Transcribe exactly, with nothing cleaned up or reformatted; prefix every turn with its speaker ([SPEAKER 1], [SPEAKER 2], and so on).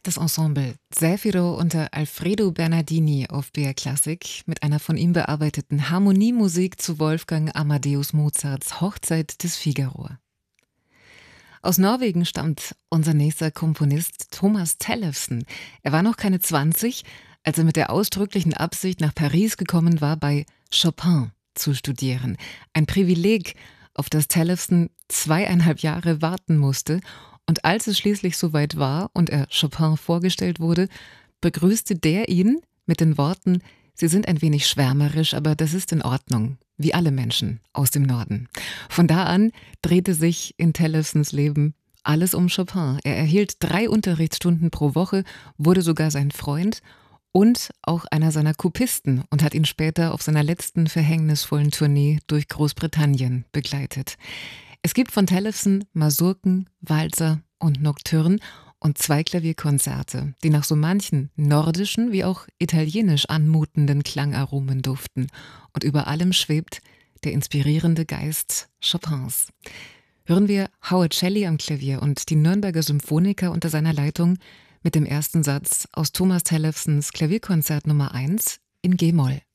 [SPEAKER 1] Das Ensemble Zefiro unter Alfredo Bernardini auf B R Klassik mit einer von ihm bearbeiteten Harmoniemusik zu Wolfgang Amadeus Mozarts Hochzeit des Figaro. Aus Norwegen stammt unser nächster Komponist Thomas Tellefsen. Er war noch keine zwanzig, als er mit der ausdrücklichen Absicht nach Paris gekommen war, bei Chopin zu studieren. Ein Privileg, auf das Tellefsen zweieinhalb Jahre warten musste. Und als es schließlich soweit war und er Chopin vorgestellt wurde, begrüßte der ihn mit den Worten: Sie sind ein wenig schwärmerisch, aber das ist in Ordnung, wie alle Menschen aus dem Norden. Von da an drehte sich in Tellefsens Leben alles um Chopin. Er erhielt drei Unterrichtsstunden pro Woche, wurde sogar sein Freund und auch einer seiner Kopisten und hat ihn später auf seiner letzten verhängnisvollen Tournee durch Großbritannien begleitet. Es gibt von Tellefsen Masurken, Walzer und Nocturne und zwei Klavierkonzerte, die nach so manchen nordischen wie auch italienisch anmutenden Klangaromen duften. Und über allem schwebt der inspirierende Geist Chopins. Hören wir Howard Shelley am Klavier und die Nürnberger Symphoniker unter seiner Leitung mit dem ersten Satz aus Thomas Tellefsens Klavierkonzert Nummer eins in G-Moll.